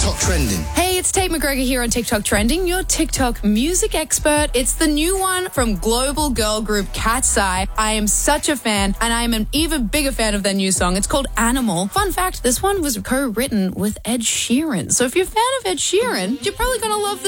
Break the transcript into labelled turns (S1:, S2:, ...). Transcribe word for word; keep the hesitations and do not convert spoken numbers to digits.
S1: TikTok Trending.
S2: Hey, it's Tate McGregor here on TikTok Trending, your TikTok music expert. It's the new one from global girl group Cat's Eye. I am such a fan, and I am an even bigger fan of their new song. It's called Animal. Fun fact, this one was co-written with Ed Sheeran. So if you're a fan of Ed Sheeran, you're probably going to love this